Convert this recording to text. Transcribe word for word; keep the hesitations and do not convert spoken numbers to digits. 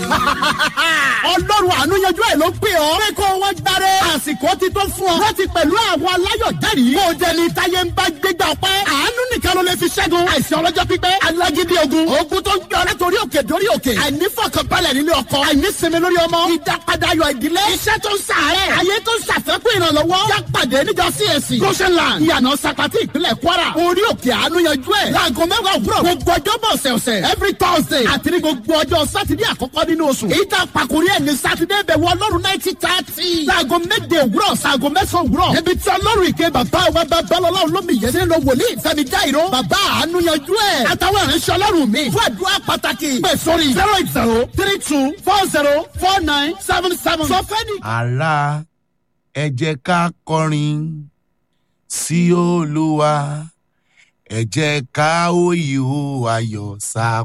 ọlọ́run àánú yanjú ẹ̀ ló pè ọ́. pé kó wọ́n gbáre. àsìkò ti tó fún ọ. láti pẹ̀lú àwọn aláyọ̀ jẹ́rìí. kó o jẹni táyé ń bá gbégbá ọpẹ́. àánú nìkan ló lè fi ṣẹ́gun. àìsàn ọlọ́jọ́ pípẹ́. alágídí ogun. ogun tó ń gbé ọ látòrí òkè dórí òkè. àìnífọ̀kànbalẹ̀ nínú ọkọ. àìnísinmi lórí ọmọ. ìdápadà ayọ̀ ìdílé. iṣẹ́ tó ń sàárẹ̀. ayé tó ń ṣàfẹ́kù ìrànlọ́wọ́. já pàdé níjọ C A C. Goshenland. ìyànà Sapati ìpínlẹ̀ Kwara. orí òkè àánú yanjú ẹ̀. láago mẹ́wàá òwúrọ̀. gbogbo ọjọ́ bọ̀ ọ̀sẹ̀ọ̀sẹ̀. every Thursday. àti ní gbogbo ọjọ́ sátidé àkọ́kọ́ nínú oṣù. ìta pàkórí ẹ̀ ní sátidé bẹ̀wò ọlọ́run náìtì tààtì. láago méje òwúrọ̀ sáago mẹ́sàn-án òwúrọ̀. ibi tí ọlọ́run ìké bàbá wa babalọ́lá olómi yẹn ti ń lọ wòlíì Fẹ́mi Jáìró. bàbá àánú yanjú ẹ̀. àtàwọn ìránṣẹ́ ọlọ́run mi. fún àdúrà pàtàkì. pè sórí zero eight zero three two four zero four nine seven seven. sọ fẹ́ ni. ará ẹ jẹ́ ká kọrin sí Olúwa, ẹ jẹ́ ká ó ìhó ayọ̀ sáà